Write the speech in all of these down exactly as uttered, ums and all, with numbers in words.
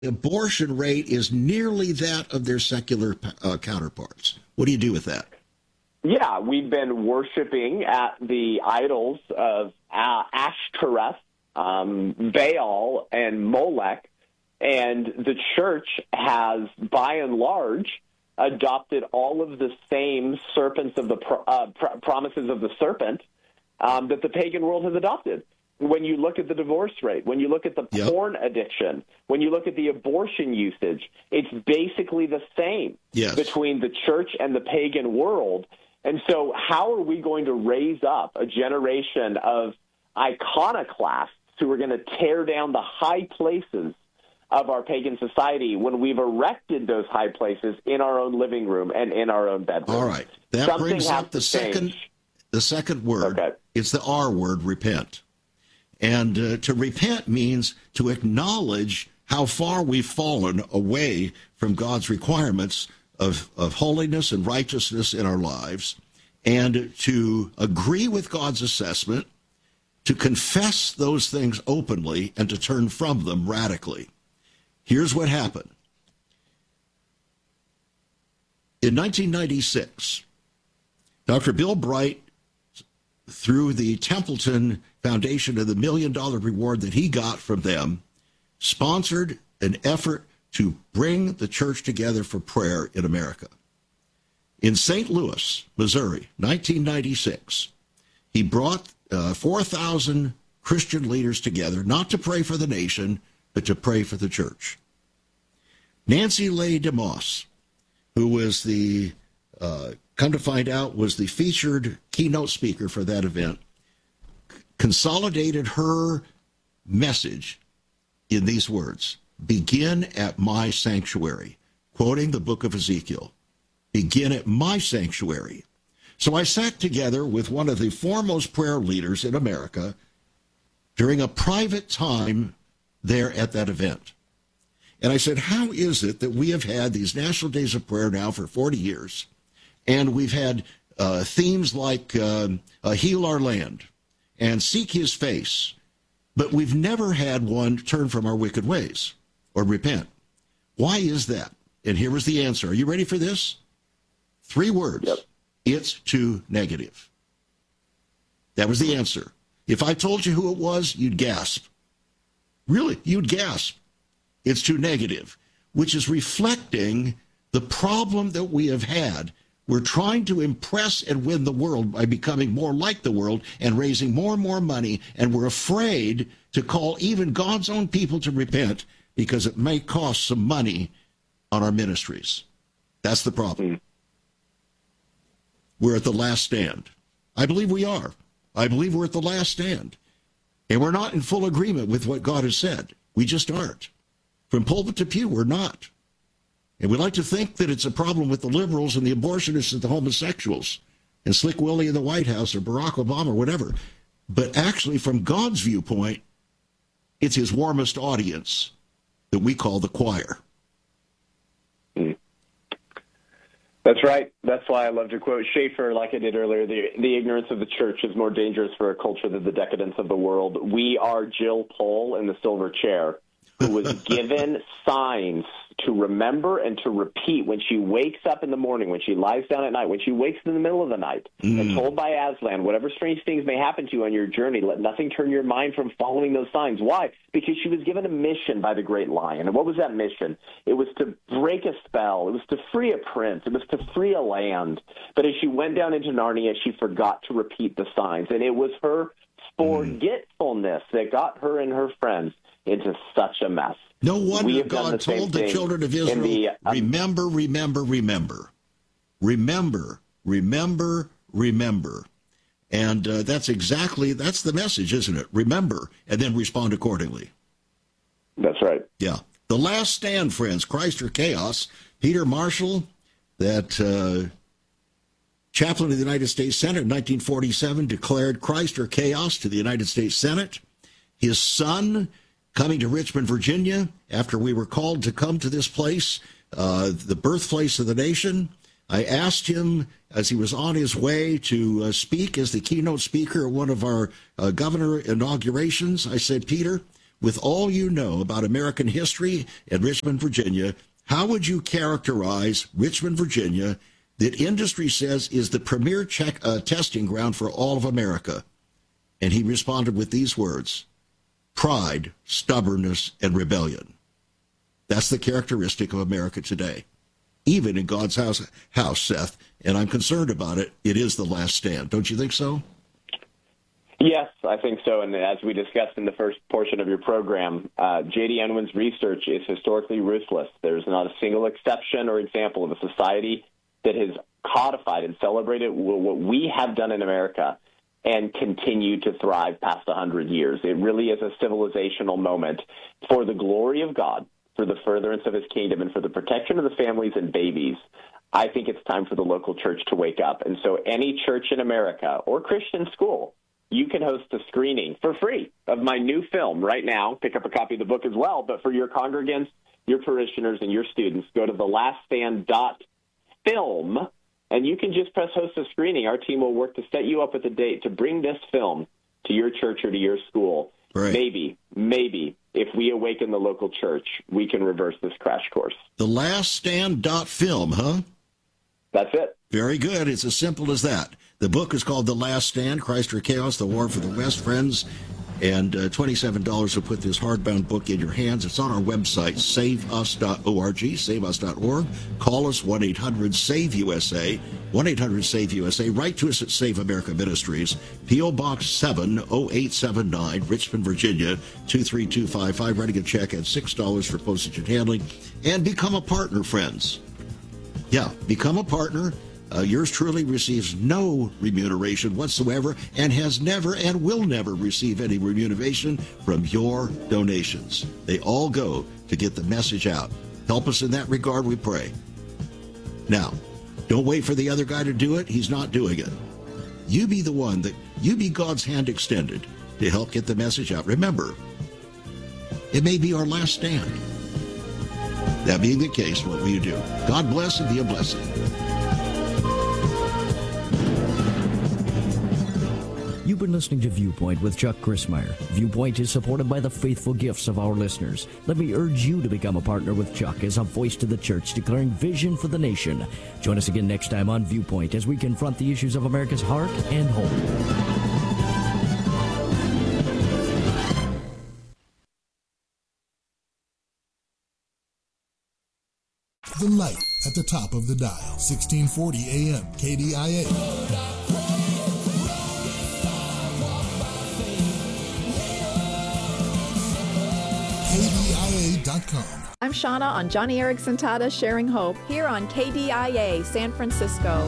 abortion rate is nearly that of their secular uh, counterparts. What do you do with that? Yeah, we've been worshiping at the idols of uh, Ashtoreth, um, Baal, and Molech, and the church has, by and large, adopted all of the same serpents of the pro- uh, pr- promises of the serpent um, that the pagan world has adopted. When you look at the divorce rate, when you look at the yep. porn addiction, when you look at the abortion usage, it's basically the same yes. between the church and the pagan world. And so how are we going to raise up a generation of iconoclasts who are going to tear down the high places of our pagan society when we've erected those high places in our own living room and in our own bedroom? All right. That Something brings has up the to second, change. the second word. Okay. It's the R word, repent. And uh, to repent means to acknowledge how far we've fallen away from God's requirements of, of holiness and righteousness in our lives, and to agree with God's assessment, to confess those things openly, and to turn from them radically. Here's what happened. In nineteen ninety-six, Doctor Bill Bright, through the Templeton Foundation and the million dollar reward that he got from them, sponsored an effort to bring the church together for prayer in America. In Saint Louis, Missouri, nineteen ninety-six, he brought uh, four thousand Christian leaders together, not to pray for the nation, but to pray for the church. Nancy Leigh DeMoss, who was the, uh, come to find out, was the featured keynote speaker for that event, consolidated her message in these words: begin at my sanctuary, quoting the book of Ezekiel. Begin at my sanctuary. So I sat together with one of the foremost prayer leaders in America during a private time there at that event. And I said, how is it that we have had these National Days of Prayer now for forty years, and we've had uh, themes like uh, uh, Heal Our Land and Seek His Face, but we've never had one turn from our wicked ways or repent? Why is that? And here was the answer. Are you ready for this? Three words. Yep. It's too negative. That was the answer. If I told you who it was, you'd gasp. Really, you'd gasp. It's too negative, which is reflecting the problem that we have had. We're trying to impress and win the world by becoming more like the world and raising more and more money, and we're afraid to call even God's own people to repent because it may cost some money on our ministries. That's the problem. We're at the last stand. I believe we are. I believe we're at the last stand. And we're not in full agreement with what God has said. We just aren't. From pulpit to pew, we're not. And we like to think that it's a problem with the liberals and the abortionists and the homosexuals and Slick Willie in the White House or Barack Obama or whatever. But actually, from God's viewpoint, it's his warmest audience that we call the choir. That's right. That's why I love to quote Schaeffer, like I did earlier. The, the ignorance of the church is more dangerous for a culture than the decadence of the world. We are Jill Pole in the silver chair, who was given signs to remember and to repeat when she wakes up in the morning, when she lies down at night, when she wakes in the middle of the night, mm. and told by Aslan, whatever strange things may happen to you on your journey, let nothing turn your mind from following those signs. Why? Because she was given a mission by the Great Lion. And what was that mission? It was to break a spell. It was to free a prince. It was to free a land. But as she went down into Narnia, she forgot to repeat the signs. And it was her forgetfulness mm. that got her and her friends into such a mess. No wonder God told the children of Israel, the, um, remember, remember, remember. Remember, remember, remember. And uh, that's exactly, that's the message, isn't it? Remember, and then respond accordingly. That's right. Yeah. The last stand, friends, Christ or chaos. Peter Marshall, that uh, chaplain of the United States Senate in nineteen forty-seven, declared Christ or chaos to the United States Senate. His son, coming to Richmond, Virginia, after we were called to come to this place, uh, the birthplace of the nation, I asked him as he was on his way to uh, speak as the keynote speaker at one of our uh, governor inaugurations. I said, Peter, with all you know about American history and Richmond, Virginia, how would you characterize Richmond, Virginia, that industry says is the premier check, uh, testing ground for all of America? And he responded with these words: pride, stubbornness, and rebellion. That's the characteristic of America today. Even in God's house, house, Seth, and I'm concerned about it, it is the last stand. Don't you think so? Yes, I think so. And as we discussed in the first portion of your program, uh, J D. Unwin's research is historically ruthless. There's not a single exception or example of a society that has codified and celebrated what we have done in America and continue to thrive past one hundred years. It really is a civilizational moment for the glory of God, for the furtherance of his kingdom, and for the protection of the families and babies. I think it's time for the local church to wake up. And so any church in America or Christian school, you can host a screening for free of my new film right now. Pick up a copy of the book as well. But for your congregants, your parishioners, and your students, go to the last stand dot film, and you can just press host a screening. Our team will work to set you up with a date to bring this film to your church or to your school. Right. Maybe, maybe, if we awaken the local church, we can reverse this crash course. The last stand dot film, huh? That's it. Very good. It's as simple as that. The book is called The Last Stand, Christ or Chaos, The War for the West, friends. And uh, twenty-seven dollars will put this hardbound book in your hands. It's on our website, save us dot org, save us dot org. Call us, one eight hundred save U S A, one eight hundred save U S A. Write to us at Save America Ministries, P O. Box seven oh eight seven nine, Richmond, Virginia, two three two five five. Writing a check at six dollars for postage and handling. And become a partner, friends. Yeah, become a partner. Uh, yours truly receives no remuneration whatsoever and has never and will never receive any remuneration from your donations. They all go to get the message out. Help us in that regard, we pray. Now, don't wait for the other guy to do it. He's not doing it. You be the one that, you be God's hand extended to help get the message out. Remember, it may be our last stand. That being the case, what will you do? God bless and be a blessing. You've been listening to Viewpoint with Chuck Crismier. Viewpoint is supported by the faithful gifts of our listeners. Let me urge you to become a partner with Chuck as a voice to the church declaring vision for the nation. Join us again next time on Viewpoint as we confront the issues of America's heart and home. The light at the top of the dial, sixteen forty A M, K D I A. K D I A dot com. I'm Shauna on Johnny Erickson Tata Sharing Hope here on K D I A San Francisco.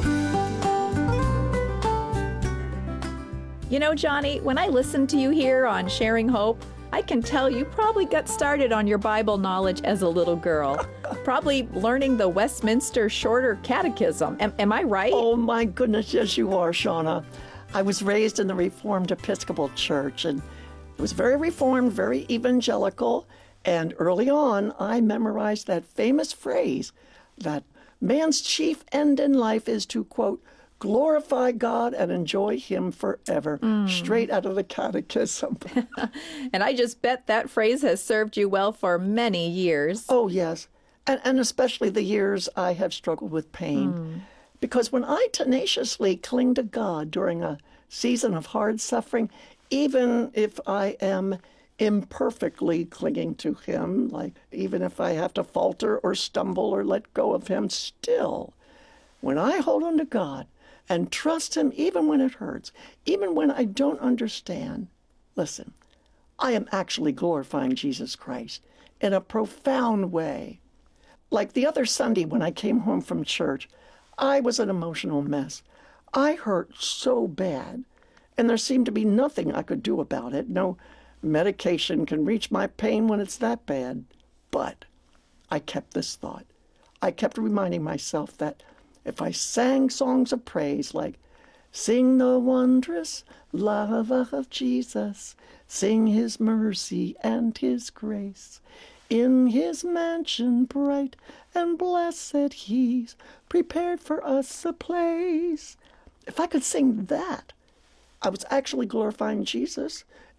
You know, Johnny, when I listen to you here on Sharing Hope, I can tell you probably got started on your Bible knowledge as a little girl. Probably learning the Westminster Shorter Catechism. Am, am I right? Oh, my goodness, yes, you are, Shauna. I was raised in the Reformed Episcopal Church, and it was very Reformed, very evangelical. And early on, I memorized that famous phrase that man's chief end in life is to, quote, glorify God and enjoy him forever, mm. straight out of the catechism. And I just bet that phrase has served you well for many years. Oh, yes. And, and especially the years I have struggled with pain. Mm. Because when I tenaciously cling to God during a season of hard suffering, even if I am imperfectly clinging to him, like even if I have to falter or stumble or let go of him, still, when I hold on to God and trust him even when it hurts, even when I don't understand, listen, I am actually glorifying Jesus Christ in a profound way. Like the other Sunday when I came home from church, I was an emotional mess. I hurt so bad, and there seemed to be nothing I could do about it. No medication can reach my pain when it's that bad. But I kept this thought. I kept reminding myself that if I sang songs of praise like, sing the wondrous love of Jesus, sing his mercy and his grace, in his mansion bright and blessed he's prepared for us a place. If I could sing that, I was actually glorifying Jesus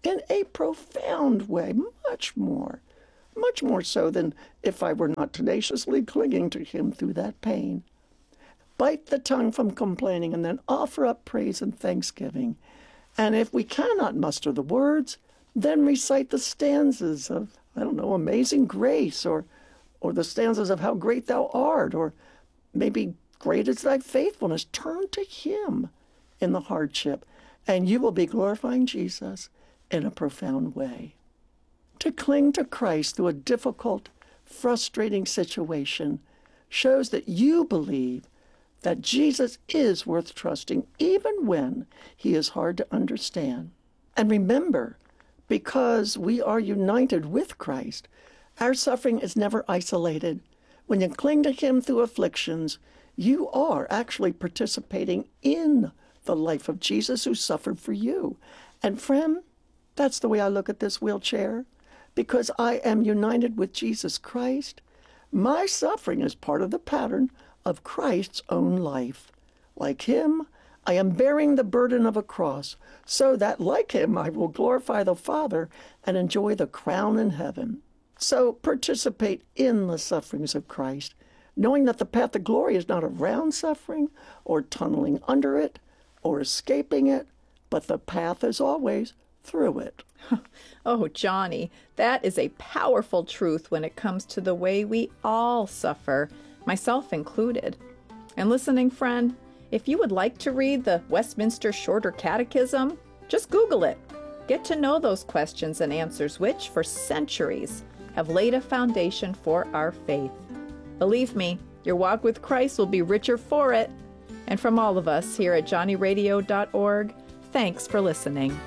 in a profound way, much more, much more so than if I were not tenaciously clinging to him through that pain. Bite the tongue from complaining and then offer up praise and thanksgiving. And if we cannot muster the words, then recite the stanzas of, I don't know, Amazing Grace, or or the stanzas of How Great Thou Art, or maybe Great is Thy Faithfulness. Turn to him in the hardship, and you will be glorifying Jesus in a profound way. To cling to Christ through a difficult, frustrating situation shows that you believe that Jesus is worth trusting even when he is hard to understand. And remember, because we are united with Christ, our suffering is never isolated. When you cling to him through afflictions, you are actually participating in the life of Jesus who suffered for you. And friend, that's the way I look at this wheelchair. Because I am united with Jesus Christ, my suffering is part of the pattern of Christ's own life. Like him, I am bearing the burden of a cross, so that, like him, I will glorify the Father and enjoy the crown in heaven. So participate in the sufferings of Christ, knowing that the path to glory is not around suffering or tunneling under it or escaping it, but the path is always through it. Oh, Johnny, that is a powerful truth when it comes to the way we all suffer, myself included. And listening friend, if you would like to read the Westminster Shorter Catechism, just Google it. Get to know those questions and answers which, for centuries, have laid a foundation for our faith. Believe me, your walk with Christ will be richer for it. And from all of us here at johnny radio dot org, thanks for listening.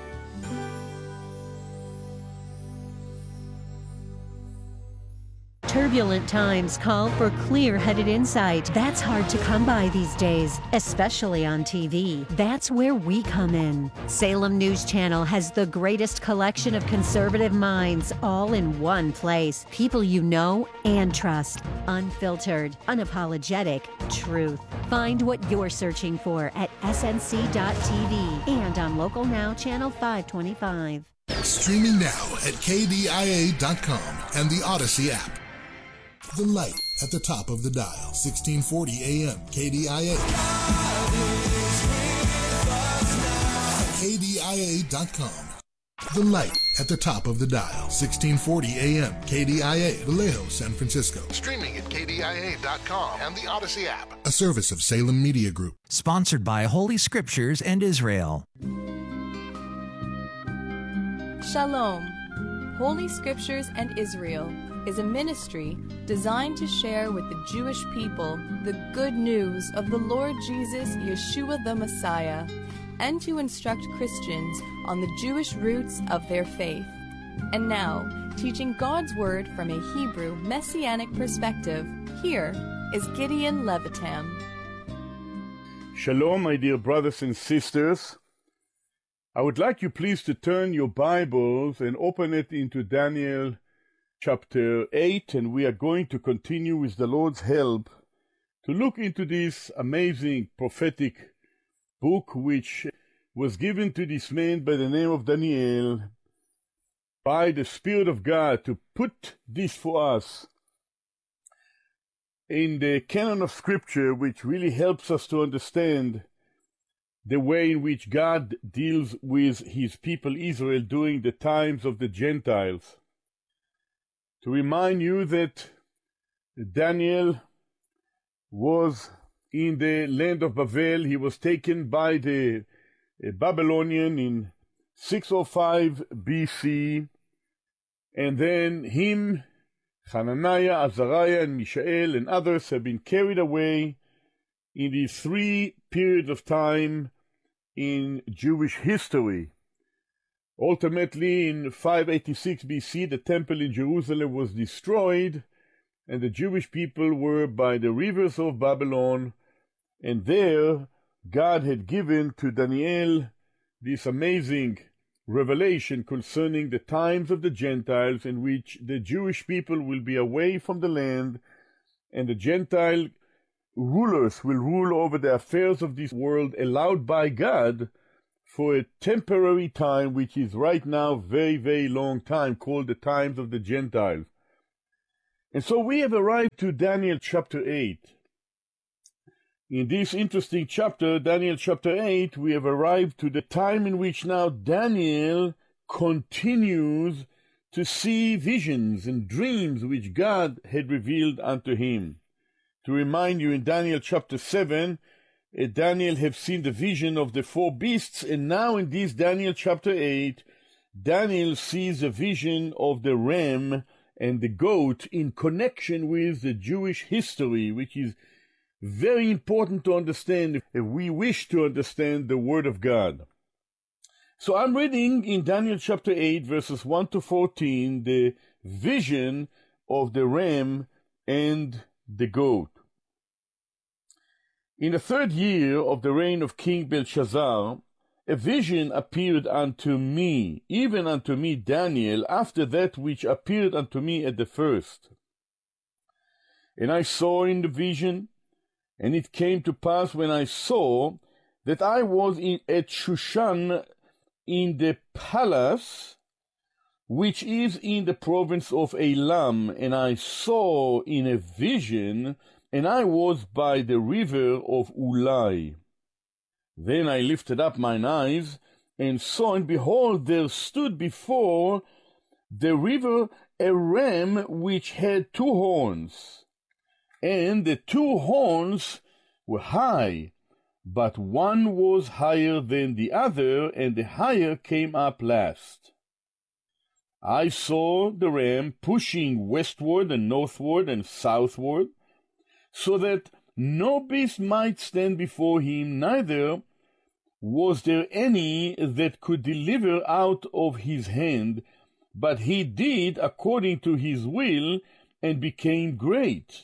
Turbulent times call for clear-headed insight. That's hard to come by these days, especially on T V. That's where we come in. Salem News Channel has the greatest collection of conservative minds all in one place. People you know and trust. Unfiltered, unapologetic truth. Find what you're searching for at S N C dot T V and on Local Now Channel five twenty-five. Streaming now at K D I A dot com and the Odyssey app. The light at the top of the dial, sixteen forty A M, K D I A. K D I A dot com. The light at the top of the dial, sixteen forty A M, K D I A, Vallejo, San Francisco. Streaming at K D I A dot com and the Odyssey app. A service of Salem Media Group. Sponsored by Holy Scriptures and Israel. Shalom. Holy Scriptures and Israel is a ministry designed to share with the Jewish people the good news of the Lord Jesus, Yeshua the Messiah, and to instruct Christians on the Jewish roots of their faith. And now, teaching God's Word from a Hebrew Messianic perspective, here is Gideon Levitam. Shalom, my dear brothers and sisters. I would like you please to turn your Bibles and open it into Daniel chapter eight, and we are going to continue with the Lord's help to look into this amazing prophetic book which was given to this man by the name of Daniel by the Spirit of God to put this for us in the canon of Scripture, which really helps us to understand the way in which God deals with his people Israel during the times of the Gentiles. To remind you that Daniel was in the land of Babel. He was taken by the Babylonian in six oh five B C, and then him, Hananiah, Azariah, and Mishael, and others have been carried away in these three periods of time in Jewish history. Ultimately, in five eighty-six B C, the temple in Jerusalem was destroyed, and the Jewish people were by the rivers of Babylon, and there God had given to Daniel this amazing revelation concerning the times of the Gentiles in which the Jewish people will be away from the land, and the Gentile rulers will rule over the affairs of this world allowed by God for a temporary time, which is right now very, very long time, called the times of the Gentiles. And so we have arrived to Daniel chapter eight. In this interesting chapter, Daniel chapter eight, we have arrived to the time in which now Daniel continues to see visions and dreams which God had revealed unto him. To remind you, in Daniel chapter seven, uh, Daniel have seen the vision of the four beasts, and now in this Daniel chapter eight, Daniel sees a vision of the ram and the goat in connection with the Jewish history, which is very important to understand if we wish to understand the Word of God. So I'm reading in Daniel chapter eight, verses one to fourteen, the vision of the ram and the goat. In the third year of the reign of King Belshazzar, a vision appeared unto me, even unto me Daniel, after that which appeared unto me at the first. And I saw in the vision, and it came to pass when I saw, that I was in, at Shushan in the palace, which is in the province of Elam, and I saw in a vision, and I was by the river of Ulai. Then I lifted up mine eyes, and saw, and behold, there stood before the river a ram which had two horns. And the two horns were high, but one was higher than the other, and the higher came up last. I saw the ram pushing westward and northward and southward, so that no beast might stand before him, neither was there any that could deliver out of his hand, but he did according to his will, and became great.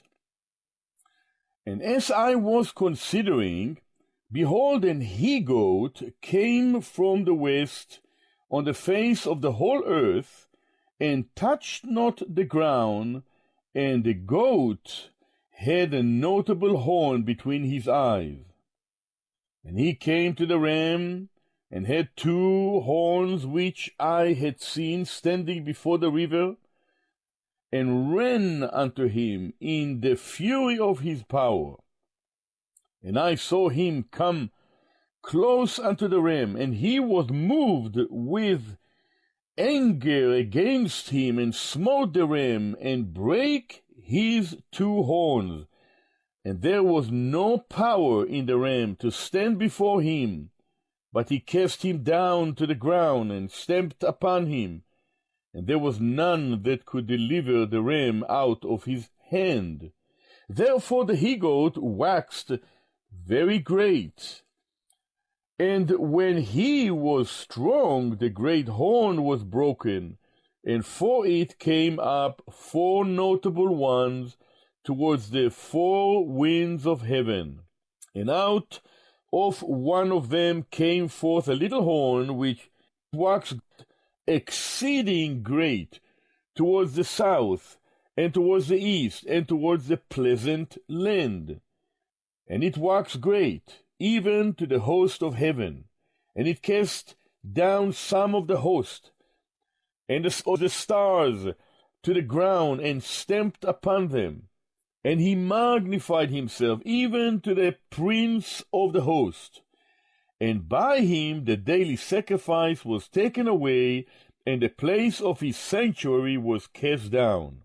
And as I was considering, behold, an he-goat came from the west on the face of the whole earth, and touched not the ground, and the goat had a notable horn between his eyes. And he came to the ram, and had two horns which I had seen standing before the river, and ran unto him in the fury of his power. And I saw him come close unto the ram, and he was moved with anger against him, and smote the ram, and brake his two horns. And there was no power in the ram to stand before him, but he cast him down to the ground, and stamped upon him. And there was none that could deliver the ram out of his hand. Therefore the he-goat waxed very great. And when he was strong, the great horn was broken, and for it came up four notable ones towards the four winds of heaven. And out of one of them came forth a little horn, which waxed exceeding great towards the south, and towards the east, and towards the pleasant land. And it waxed great, even to the host of heaven, and it cast down some of the host, and the, of the stars to the ground, and stamped upon them. And he magnified himself, even to the prince of the host. And by him the daily sacrifice was taken away, and the place of his sanctuary was cast down.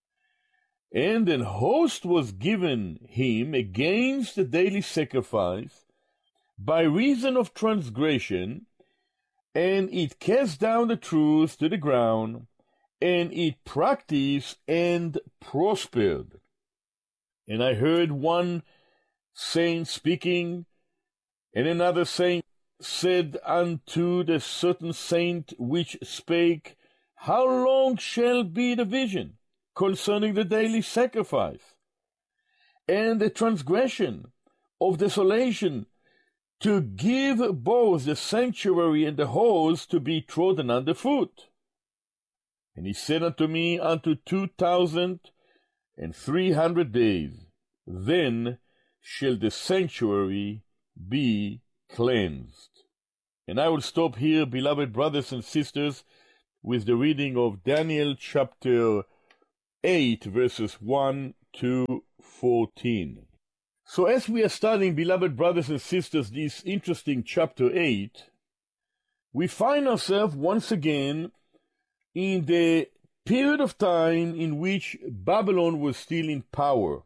And an host was given him against the daily sacrifice, by reason of transgression, and it cast down the truth to the ground, and it practiced and prospered. And I heard one saint speaking, and another saint said unto the certain saint which spake, How long shall be the vision concerning the daily sacrifice, and the transgression of desolation, to give both the sanctuary and the host to be trodden under foot? And he said unto me, Unto two thousand and three hundred days, then shall the sanctuary be cleansed. And I will stop here, beloved brothers and sisters, with the reading of Daniel chapter eight, verses one to fourteen. So as we are studying, beloved brothers and sisters, this interesting chapter eight, we find ourselves once again in the period of time in which Babylon was still in power.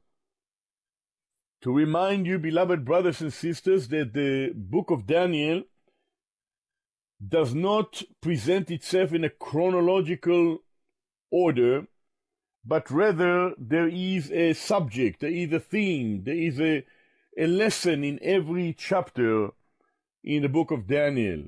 To remind you, beloved brothers and sisters, that the book of Daniel does not present itself in a chronological order, but rather there is a subject, there is a theme, there is a, a lesson in every chapter in the book of Daniel.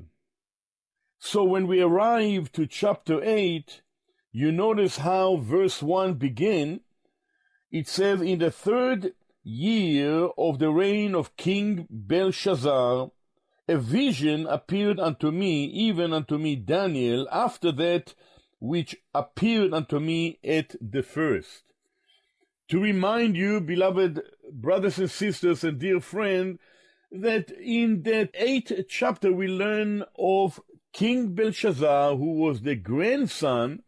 So when we arrive to chapter eight, you notice how verse one begins. It says, in the third year of the reign of King Belshazzar, a vision appeared unto me, even unto me Daniel, after that which appeared unto me at the first. To remind you, beloved brothers and sisters and dear friend, that in that eighth chapter we learn of King Belshazzar, who was the grandson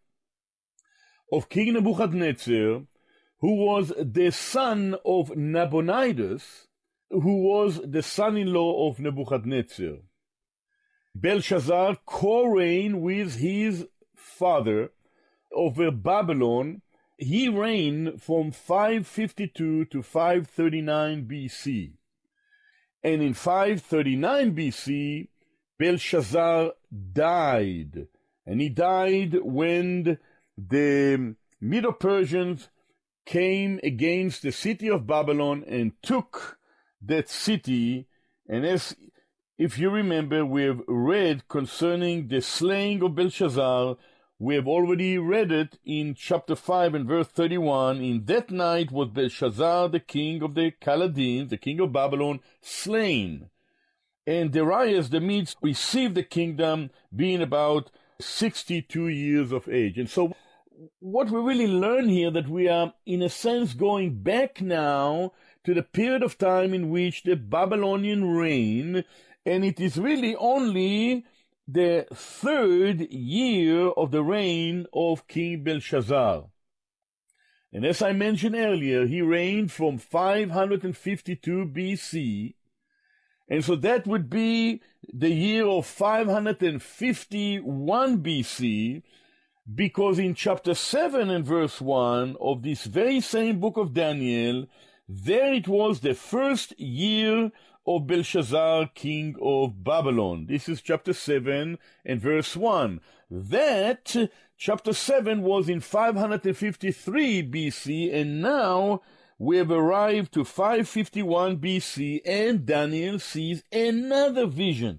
of King Nebuchadnezzar, who was the son of Nabonidus, who was the son-in-law of Nebuchadnezzar. Belshazzar co-reigned with his father over Babylon. He reigned from five fifty-two to five thirty-nine B C. And in five thirty-nine B C, Belshazzar died. And he died when the Medo-Persians came against the city of Babylon and took that city. And as if you remember, we have read concerning the slaying of Belshazzar. We have already read it in chapter five and verse thirty-one. In that night was Belshazzar, the king of the Chaldeans, the king of Babylon, slain. And Darius the Mede received the kingdom, being about sixty-two years of age. And so what we really learn here, that we are in a sense going back now to the period of time in which the Babylonian reign, and it is really only the third year of the reign of King Belshazzar. And as I mentioned earlier, he reigned from five fifty-two B C, and so that would be the year of five fifty-one B C, because in chapter seven and verse one of this very same book of Daniel, there it was the first year of Belshazzar, king of Babylon. This is chapter seven and verse one. That chapter seven was in five fifty-three B C, and now we have arrived to five fifty-one B C, and Daniel sees another vision.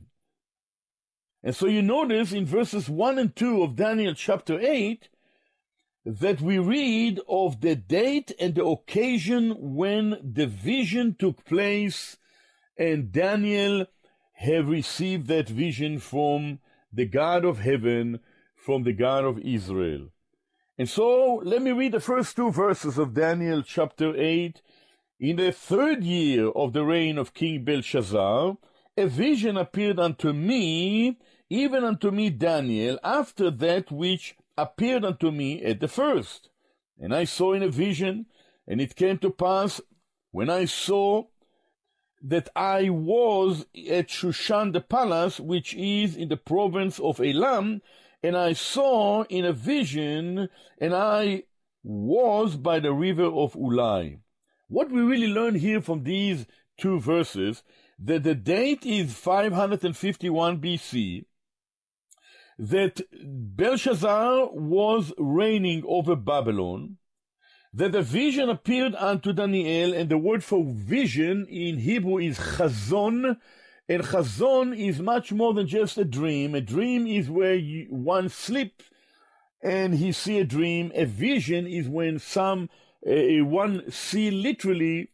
And so you notice in verses one and two of Daniel chapter eight that we read of the date and the occasion when the vision took place, and Daniel have received that vision from the God of heaven, from the God of Israel. And so let me read the first two verses of Daniel chapter eight. In the third year of the reign of King Belshazzar, a vision appeared unto me, even unto me Daniel, after that which appeared unto me at the first. And I saw in a vision, and it came to pass, when I saw, that I was at Shushan the palace, which is in the province of Elam, and I saw in a vision, and I was by the river of Ulai. What we really learn here from these two verses, that the date is five fifty-one B C, that Belshazzar was reigning over Babylon, that the vision appeared unto Daniel, and the word for vision in Hebrew is chazon, and chazon is much more than just a dream. A dream is where you, one sleeps and he see a dream. A vision is when some uh, one see literally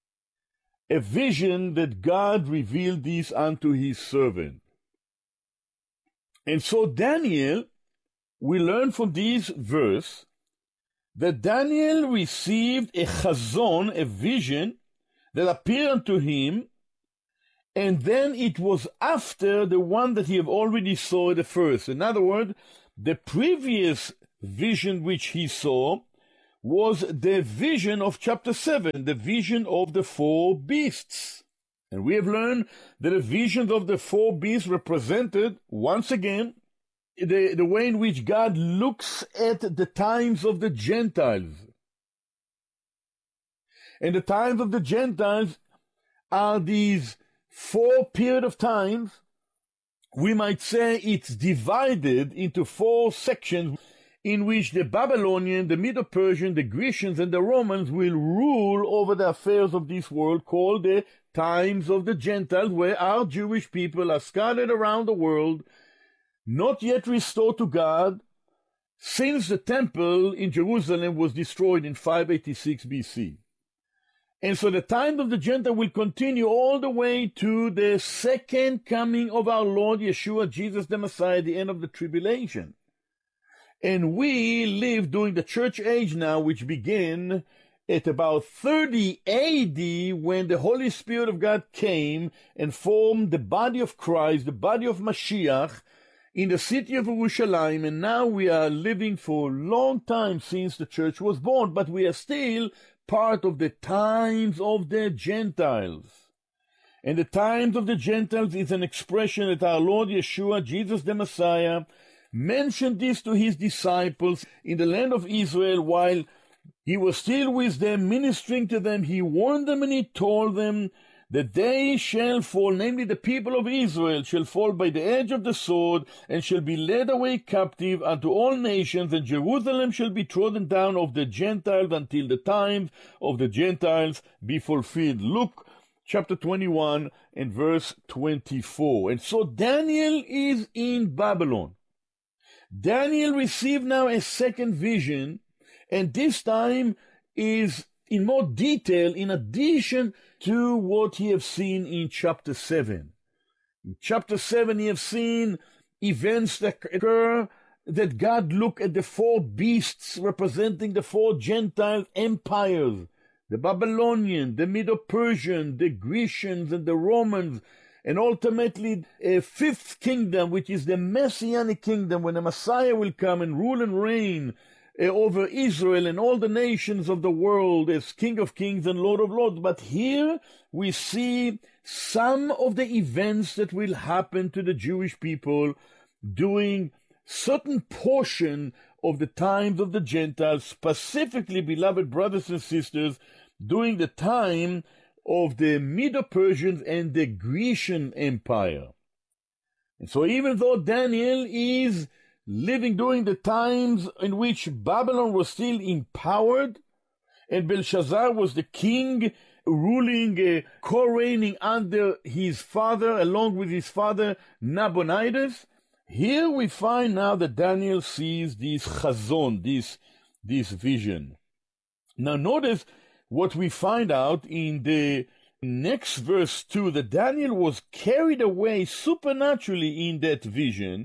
a vision that God revealed this unto his servant. And so Daniel, we learn from this verse that Daniel received a chazon, a vision, that appeared unto him, and then it was after the one that he have already saw the first. In other words, the previous vision which he saw was the vision of chapter seven, the vision of the four beasts. And we have learned that the visions of the four beasts represented, once again, the, the way in which God looks at the times of the Gentiles. And the times of the Gentiles are these four period of times. We might say it's divided into four sections in which the Babylonian, the Medo-Persian, the Grecians, and the Romans will rule over the affairs of this world, called the times of the Gentiles, where our Jewish people are scattered around the world, not yet restored to God, since the temple in Jerusalem was destroyed in five eighty-six B C. And so the time of the Gentile will continue all the way to the second coming of our Lord Yeshua, Jesus the Messiah, the end of the tribulation. And we live during the church age now, which began at about thirty A D, when the Holy Spirit of God came and formed the body of Christ, the body of Mashiach, in the city of Jerusalem. And now we are living for a long time since the church was born, but we are still part of the times of the Gentiles. And the times of the Gentiles is an expression that our Lord Yeshua, Jesus the Messiah, mentioned this to his disciples in the land of Israel while he was still with them, ministering to them. He warned them and he told them that they shall fall, namely the people of Israel, shall fall by the edge of the sword, and shall be led away captive unto all nations, and Jerusalem shall be trodden down of the Gentiles until the times of the Gentiles be fulfilled. Luke chapter twenty-one and verse twenty-four. And so Daniel is in Babylon. Daniel received now a second vision, and this time is in more detail in addition to what he have seen in chapter seven. In chapter seven, he have seen events that occur, that God look at the four beasts representing the four Gentile empires, the Babylonian, the Medo-Persian, the Grecians, and the Romans, and ultimately a fifth kingdom, which is the Messianic kingdom, when the Messiah will come and rule and reign uh, over Israel and all the nations of the world as King of Kings and Lord of Lords. But here we see some of the events that will happen to the Jewish people during certain portion of the times of the Gentiles, specifically, beloved brothers and sisters, during the time of the Medo-Persians and the Grecian Empire. And so even though Daniel is living during the times in which Babylon was still empowered, and Belshazzar was the king ruling, uh, co-reigning under his father, along with his father Nabonidus, here we find now that Daniel sees this chazon, this, this vision. Now notice what we find out in the next verse two, that Daniel was carried away supernaturally in that vision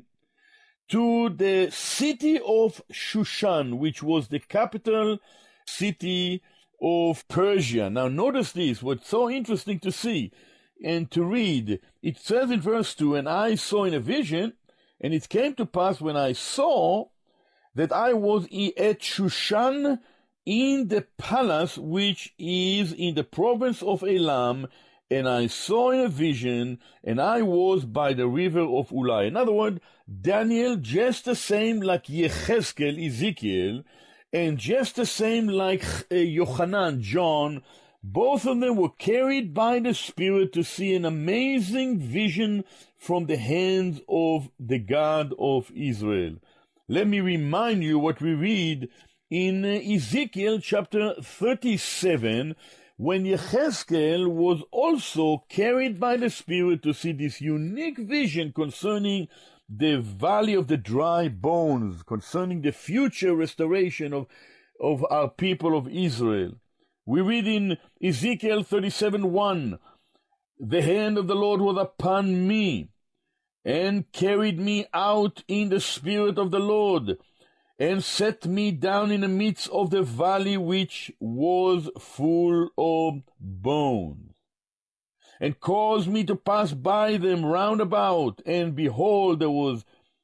to the city of Shushan, which was the capital city of Persia. Now notice this, what's so interesting to see and to read. It says in verse two, and I saw in a vision, and it came to pass when I saw that I was at Shushan in the palace which is in the province of Elam, and I saw in a vision, and I was by the river of Ulai. In other words, Daniel, just the same like Yechezkel, Ezekiel, and just the same like uh, Yochanan, John, both of them were carried by the Spirit to see an amazing vision from the hands of the God of Israel. Let me remind you what we read in Ezekiel chapter thirty-seven, when Yechezkel was also carried by the Spirit to see this unique vision concerning the valley of the dry bones, concerning the future restoration of, of our people of Israel. We read in Ezekiel thirty-seven one, the hand of the Lord was upon me, and carried me out in the Spirit of the Lord, and set me down in the midst of the valley which was full of bones. and caused me to pass by them round about, and behold, there was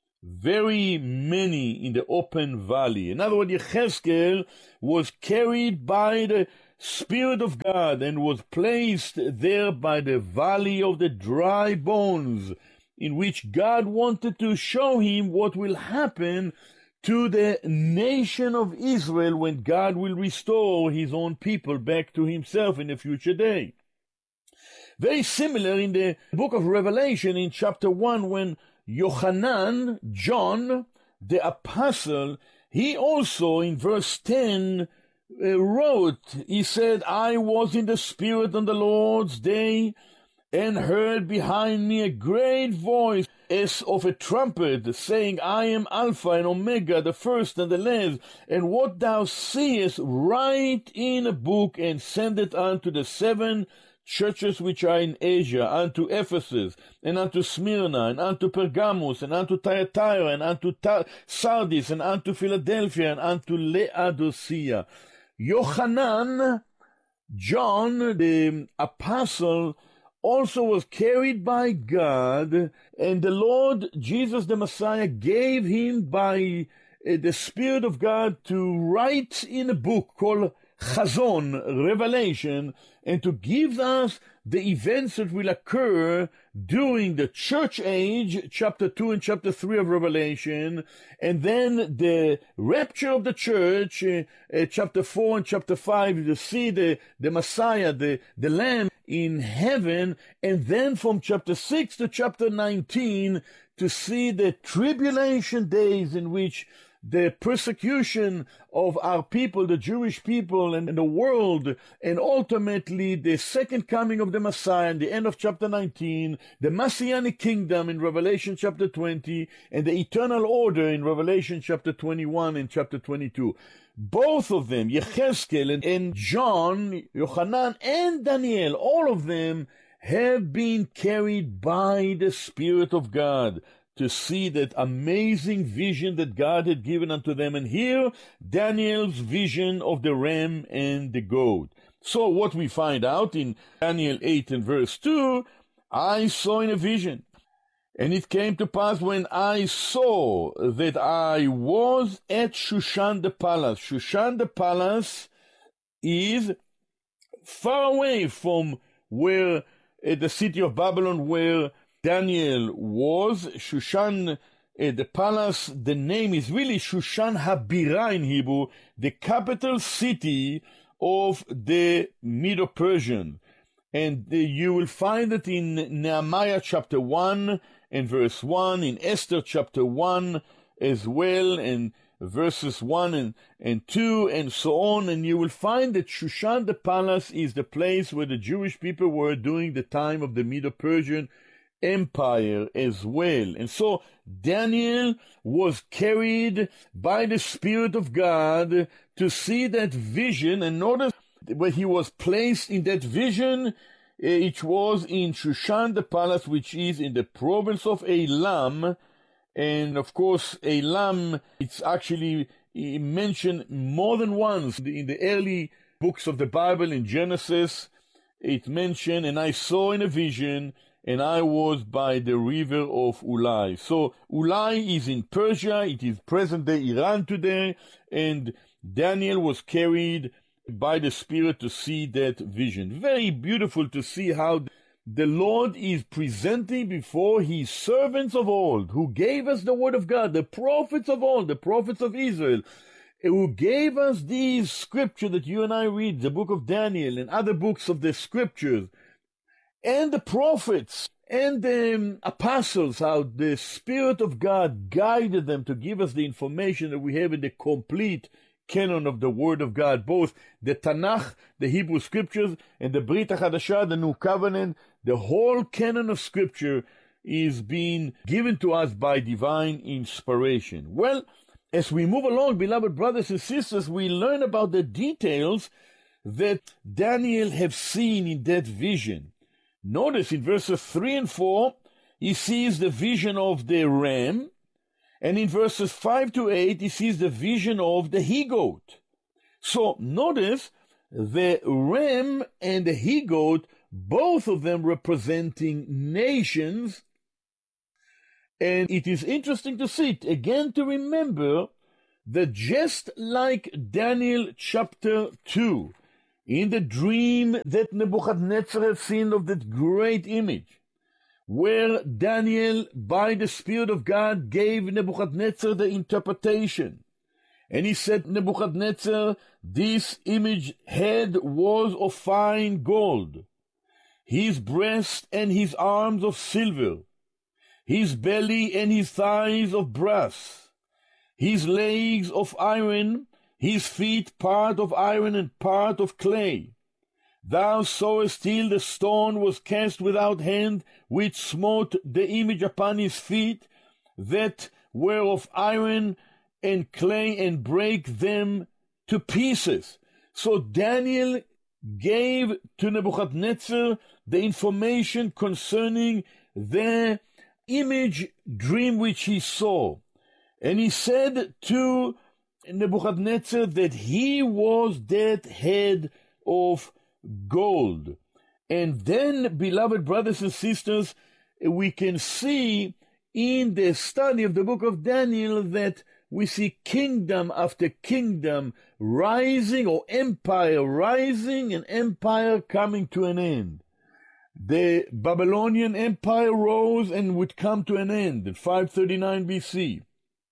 very many in the open valley. In other words, Yechezkel was carried by the Spirit of God and was placed there by the valley of the dry bones, in which God wanted to show him what will happen to the nation of Israel when God will restore his own people back to himself in a future day. Very similar in the book of Revelation in chapter one, when Yohanan, John, the apostle, he also in verse ten uh, wrote, he said, I was in the Spirit on the Lord's day, and heard behind me a great voice as of a trumpet, saying, I am Alpha and Omega, the first and the last, and what thou seest write in a book, and send it unto the seven churches which are in Asia, unto Ephesus, and unto Smyrna, and unto Pergamos, and unto Thyatira, and unto Ta- Sardis, and unto Philadelphia, and unto Laodicea. Yohanan, John, the apostle, also was carried by God, and the Lord Jesus the Messiah gave him by uh, the Spirit of God to write in a book called Chazon, Revelation, and to give us the events that will occur during the church age, chapter two and chapter three of Revelation, and then the rapture of the church, uh, uh, chapter four and chapter five, to see the, the Messiah, the, the Lamb in heaven, and then from chapter six to chapter nineteen, to see the tribulation days in which the persecution of our people, the Jewish people and the world, and ultimately the second coming of the Messiah in the end of chapter nineteen, the Messianic kingdom in Revelation chapter twenty, and the eternal order in Revelation chapter twenty-one and chapter twenty-two. Both of them, Yechezkel and, and John, Yohanan and Daniel, all of them have been carried by the Spirit of God to see that amazing vision that God had given unto them. And here, Daniel's vision of the ram and the goat. So what we find out in Daniel eight and verse two, I saw in a vision, and it came to pass when I saw that I was at Shushan the palace. Shushan the palace is far away from where, at the city of Babylon, where Daniel was. Shushan, uh, the palace, the name is really Shushan Habira in Hebrew, the capital city of the Medo-Persian. And uh, you will find it in Nehemiah chapter one and verse one, in Esther chapter one as well, and verses one and, and two, and so on. And you will find that Shushan the palace is the place where the Jewish people were during the time of the Medo-Persian Empire as well. And so Daniel was carried by the Spirit of God to see that vision, and notice where he was placed in that vision, it was in Shushan the palace, which is in the province of Elam. And of course, Elam, it's actually mentioned more than once in the early books of the Bible. In Genesis, it mentioned, and I saw in a vision, and I was by the river of Ulai. So Ulai is in Persia, it is present-day Iran today, and Daniel was carried by the Spirit to see that vision. Very beautiful to see how the Lord is presenting before his servants of old, who gave us the word of God, the prophets of old, the prophets of Israel, who gave us these scriptures that you and I read, the book of Daniel and other books of the scriptures, and the prophets and the um, apostles, how the Spirit of God guided them to give us the information that we have in the complete canon of the Word of God, both the Tanakh, the Hebrew Scriptures, and the Brit HaChadashah, the New Covenant. The whole canon of Scripture is being given to us by divine inspiration. Well, as we move along, beloved brothers and sisters, we learn about the details that Daniel have seen in that vision. Notice in verses three and four, he sees the vision of the ram, and in verses five to eight, he sees the vision of the he-goat. So notice the ram and the he-goat both of them representing nations. And it is interesting to see it, again to remember that just like Daniel chapter two, in the dream that Nebuchadnezzar had seen of that great image, where Daniel, by the Spirit of God, gave Nebuchadnezzar the interpretation. And he said, Nebuchadnezzar, this image head was of fine gold, his breast and his arms of silver, his belly and his thighs of brass, his legs of iron, his feet part of iron and part of clay. Thou sawest till the stone was cast without hand, which smote the image upon his feet, that were of iron and clay, and brake them to pieces. So Daniel gave to Nebuchadnezzar the information concerning the image dream which he saw. And he said to Nebuchadnezzar that he was that head of gold. And then, beloved brothers and sisters, we can see in the study of the book of Daniel that we see kingdom after kingdom rising, or empire rising, and empire coming to an end. The Babylonian Empire rose and would come to an end in five thirty-nine B C.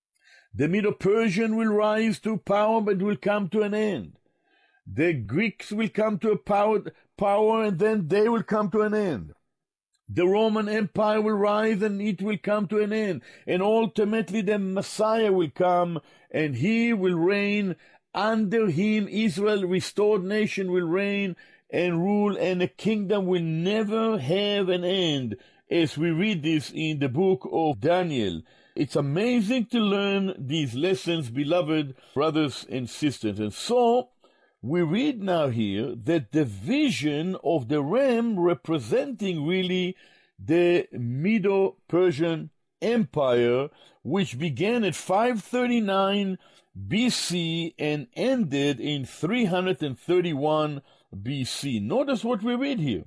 The Medo-Persian will rise to power, but will come to an end. The Greeks will come to a power, power, and then they will come to an end. The Roman Empire will rise, and it will come to an end. And ultimately the Messiah will come, and he will reign. Under him, Israel, restored nation, will reign and rule, and the kingdom will never have an end, as we read this in the book of Daniel. It's amazing to learn these lessons, beloved brothers and sisters. And so, we read now here that the vision of the ram representing really the Medo-Persian Empire, which began at five thirty-nine B C and ended in three thirty-one B C. Notice what we read here.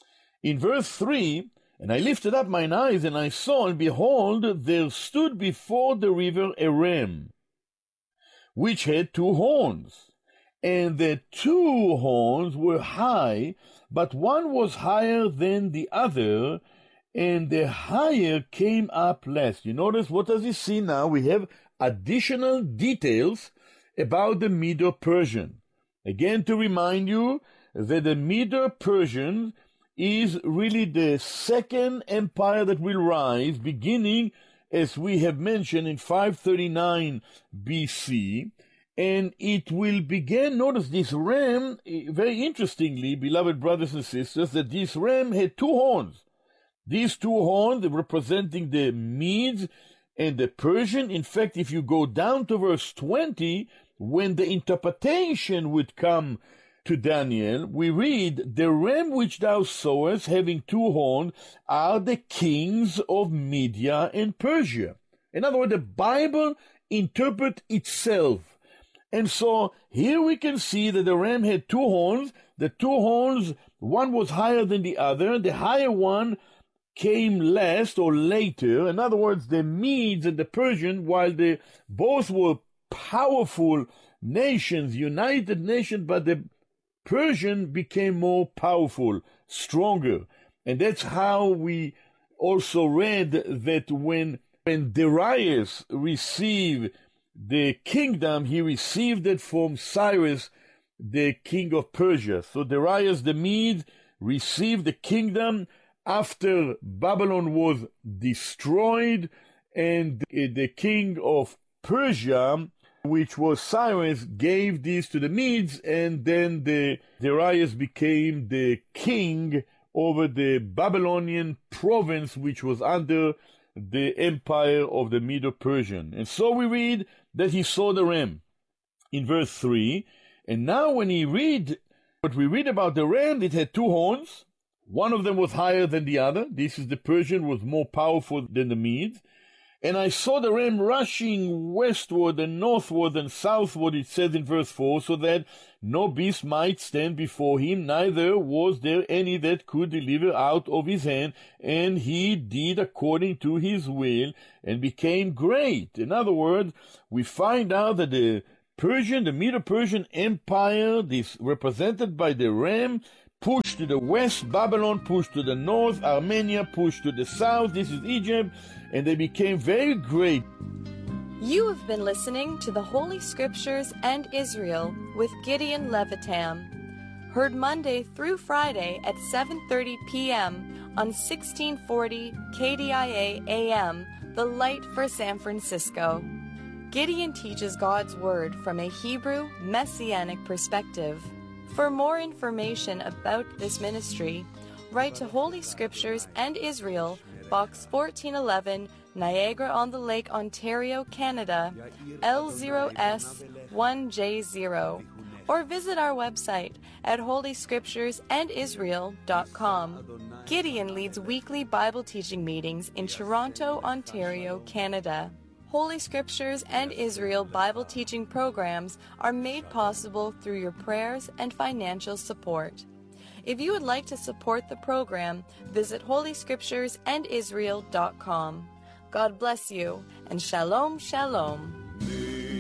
In verse three, and I lifted up mine eyes, and I saw, and behold, there stood before the river a ram, which had two horns. And the two horns were high, but one was higher than the other, and the higher came up last. You notice, what does he see now? We have additional details about the Medo-Persian. Again, to remind you that the Medo-Persian is really the second empire that will rise, beginning, as we have mentioned, in five thirty-nine B C, and it will begin. Notice this ram, very interestingly, beloved brothers and sisters, that this ram had two horns. These two horns representing the Medes and the Persian. In fact, if you go down to verse twenty, when the interpretation would come to Daniel, we read, the ram which thou sawest having two horns are the kings of Media and Persia. In other words, the Bible interprets itself. And so here we can see that the ram had two horns. The two horns, one was higher than the other. The higher one came last or later. In other words, the Medes and the Persian, while they both were powerful nations, united nations, but the Persian became more powerful, stronger. And that's how we also read that when, when Darius received the kingdom, he received it from Cyrus, the king of Persia. So Darius the Mede received the kingdom after Babylon was destroyed, and the king of Persia, which was Cyrus, gave this to the Medes, and then the Darius became the king over the Babylonian province, which was under the empire of the Medo-Persian. And so we read that he saw the ram in verse three. And now when he read what we read about the ram, it had two horns. One of them was higher than the other. This is the Persian, was more powerful than the Medes. And I saw the ram rushing westward and northward and southward, it says in verse four, so that no beast might stand before him, neither was there any that could deliver out of his hand, and he did according to his will, and became great. In other words, we find out that the Persian, the Medo-Persian Empire, this represented by the ram, pushed to the west, Babylon pushed to the north, Armenia pushed to the south, this is Egypt, and they became very great. You have been listening to the Holy Scriptures and Israel with Gideon Levitam, heard Monday through Friday at seven thirty p.m. on sixteen forty K D I A A M, the light for San Francisco. Gideon teaches God's Word from a Hebrew Messianic perspective. For more information about this ministry, write to Holy Scriptures and Israel, Box fourteen eleven, Niagara-on-the-Lake, Ontario, Canada, L zero S one J zero, or visit our website at holy scriptures and israel dot com. Gideon leads weekly Bible teaching meetings in Toronto, Ontario, Canada. Holy Scriptures and Israel Bible teaching programs are made possible through your prayers and financial support. If you would like to support the program, visit holy scriptures and israel dot com. God bless you, and shalom, shalom.